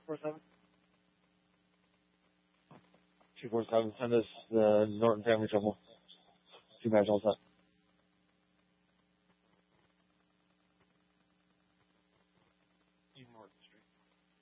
247. Send us the Norton Family Trouble. 2-match all set. Norton.